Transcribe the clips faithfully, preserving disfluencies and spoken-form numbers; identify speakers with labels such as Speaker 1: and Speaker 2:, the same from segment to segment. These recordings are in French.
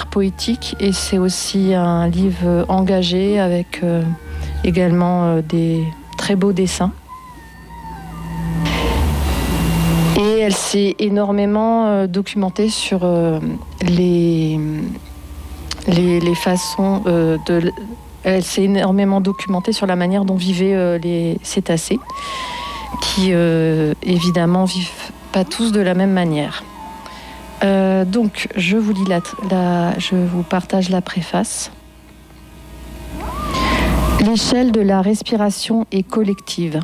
Speaker 1: poétique et c'est aussi un livre engagé avec euh, également euh, des très beaux dessins. Et elle s'est énormément euh, documentée sur euh, les, les, les façons euh, de... Elle s'est énormément documentée sur la manière dont vivaient euh, les cétacés, qui euh, évidemment vivent pas tous de la même manière. Euh, donc, je vous lis la, la, je vous partage la préface. L'échelle de la respiration est collective.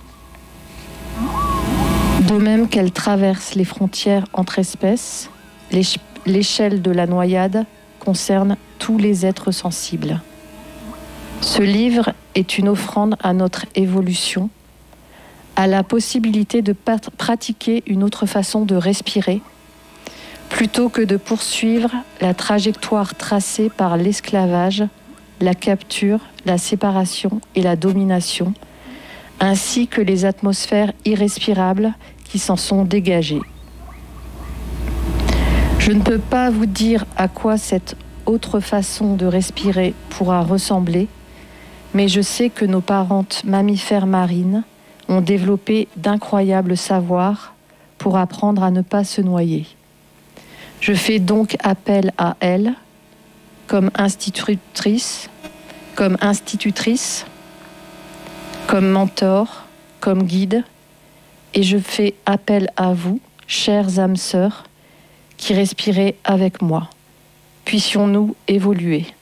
Speaker 1: De même qu'elle traverse les frontières entre espèces, l'échelle de la noyade concerne tous les êtres sensibles. Ce livre est une offrande à notre évolution, à la possibilité de pratiquer une autre façon de respirer, plutôt que de poursuivre la trajectoire tracée par l'esclavage, la capture, la séparation et la domination, ainsi que les atmosphères irrespirables qui s'en sont dégagées. Je ne peux pas vous dire à quoi cette autre façon de respirer pourra ressembler, mais je sais que nos parentes mammifères marines ont développé d'incroyables savoirs pour apprendre à ne pas se noyer. Je fais donc appel à elle comme institutrice, comme institutrice, comme mentor, comme guide, et je fais appel à vous, chères âmes sœurs, qui respirez avec moi. Puissions-nous évoluer.